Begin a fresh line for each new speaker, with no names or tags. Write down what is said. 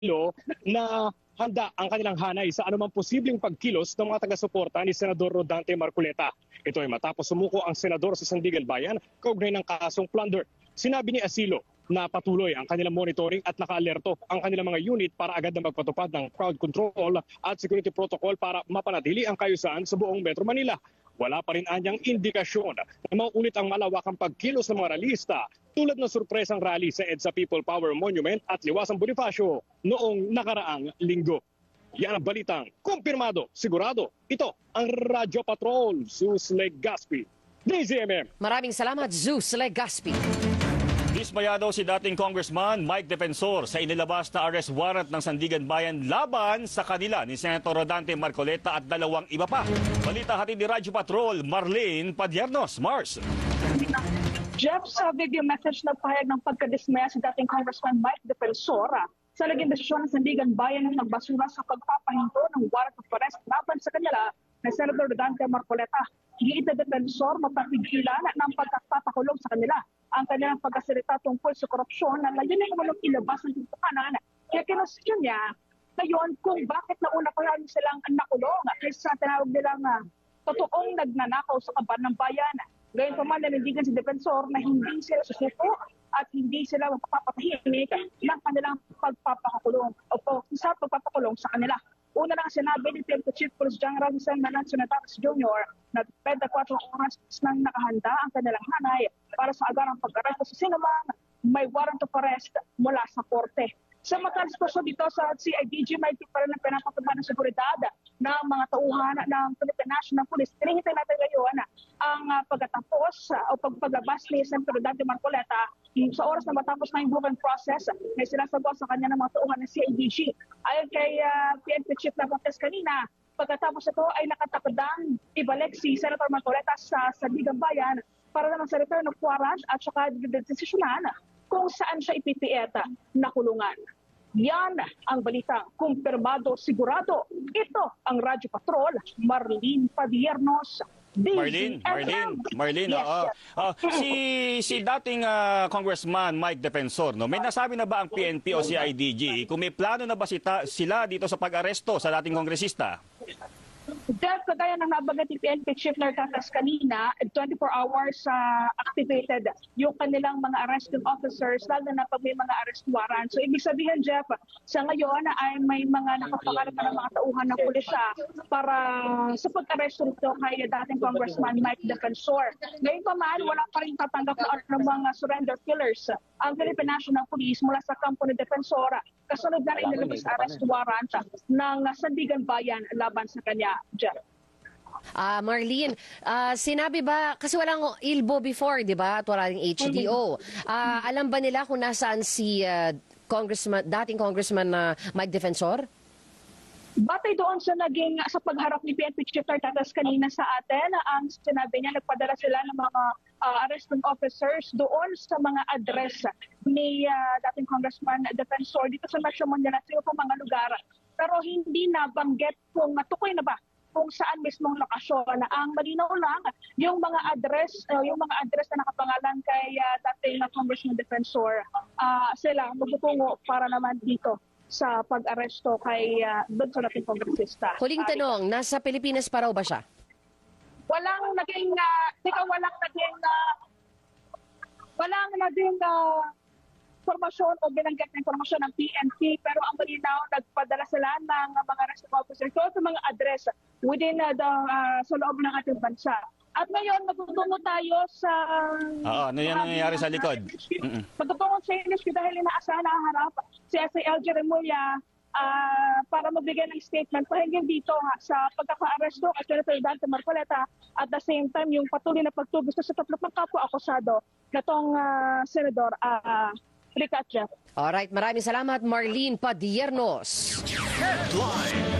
na handa ang kanilang hanay sa anumang posibleng pagkilos ng mga taga-suporta ni Senador Rodante Marcoleta. Ito ay matapos sumuko ang senador sa Sandigan Bayan kaugnay ng kasong plunder. Sinabi ni Asilo na patuloy ang kanilang monitoring at nakaalerto ang kanilang mga unit para agad na magpatupad ng crowd control at security protocol para mapanatili ang kaayusan sa buong Metro Manila. Wala pa rin anyang indikasyon na mauulit ang malawakang pagkilos ng mga ralista tulad ng surpresang rally sa EDSA People Power Monument at Liwasang Bonifacio noong nakaraang linggo. Yan ang balitang kumpirmado, sigurado. Ito ang Radyo Patrol, Zeus Legaspi, DZMM.
Maraming salamat, Zeus Legaspi.
Dismayado si dating Congressman Mike Defensor sa inilabas na arrest warrant ng Sandigan Bayan laban sa kanila ni Senator Rodante Marcoleta at dalawang iba pa. Balita hatid ni Radyo Patrol, Marlene Padiernos. Mars.
Jeff, sa video message nagpahayag ng pagkadismaya si dating Congressman Mike Defensor sa naging desisyon ng Sandigan Bayan na nagbasura sa pagpapahinto ng warrant of arrest laban sa kanila na Senator Rodante Marcoleta. Giit na Defensor mapapigilan ng pagpapakulong sa kanila ang kanilang pagkasalita tungkol sa korupsyon na layunin naman ilabas ng tutukanan. Kaya kinusyon niya ngayon kung bakit nauna pa rin silang nakulong kaysa tinawag nilang totoong nagnanakaw sa kaban ng bayan. Gayon pa man nanindigan si Defensor na hindi sila susuko at hindi sila magpapatahimik ng kanilang pagpapakulong o sa pagpapakulong sa kanila. Una lang sinabi ni PNP Chief Police General San Manancio Natatas Jr. na 24 oras nang nakahanda ang kanilang hanay para sa agarang pag-aresto sa sinumang may warrant of arrest mula sa korte. Sa matalas po dito sa CIDG, may pa rin ang pinapatubad ng seguridad ng mga tauhan ng Philippine National Police. Tinihintay natin ngayon ang pagkatapos o pagpaglabas ni Senator Rodante Marcoleta sa oras na matapos na yung booking process may sinasagawa sa kanya ng mga tauhan ng CIDG. Ayon kay PNP Chief Navarrete kanina, pagkatapos ito ay nakatakdang ibalik si Senator Marcoleta sa Sandigan Bayan para naman sa return of warrant at saka desisyonan kung saan siya ipipieta na kulungan. Yan ang balitang kumpirmado, sigurado. Ito ang Radyo Patrol, Marlene Padiernos.
Marlene,
Yes.
Si dating Congressman Mike Defensor, no, may nasabi na ba ang PNP o CIDG kung may plano na ba sila dito sa pag-aresto sa dating kongresista?
Jeff, kagaya ng nabanggit ni PNP Chief Natatas kanina, 24 hours activated yung kanilang mga arresting officers, lalo na pag may mga arrest warrant. So ibig sabihin, Jeff, sa ngayon ay may mga nakapangalan pa ng mga tauhan ng pulisya para sa pag-aresto nito kay dating Congressman Mike Defensor. Ngayon pa man, wala pa rin tatanggap na mga surrender killers ang Philippine National Police mula sa kampo ni Defensor. Kasunod na rin nilabas arrest warrant ng Sandigan Bayan laban sa kanya, Jeff.
Marlene, sinabi ba, kasi walang ILBO before, di ba? At walang HDO. Alam ba nila kung nasaan si dating Congressman Mike Defensor?
Batay doon sa pagharap ni PNP Chief Natatas kanina sa atin, ang sinabi niya, nagpadala sila ng mga arresting officers doon sa mga address ni dating Congressman Defensor dito sa Metro Manila at sa mga lugar. Pero hindi nabanggit kung tukoy na ba kung saan mismong lokasyon. Ang malinaw lang yung mga address na nakapangalan kay dating Congressman Defensor, sila magtutungo para naman dito sa pag-aresto kay doon sa dating kongresista.
Huling tanong, nasa Pilipinas pa raw ba siya?
Walang naging informasyon o binanggit na informasyon ng PNP, pero ang malinaw, nagpadala sila ng mga arresting officers sa mga address within sa loob ng ating bansa. At ngayon, magtutungo tayo sa...
ano yan nangyayari sa likod?
Magtutungo sa NSQ dahil inaasahan na harap si SALG Remulla para magbigay ng statement pahingin dito sa pagkaka-aresto at Senator Rodante Marcoleta at the same time yung patuloy na pagtubos sa tatlo pang kapwa-akusado na tong Senador Rica.
Alright, maraming salamat Marlene Padiernos.
Headline.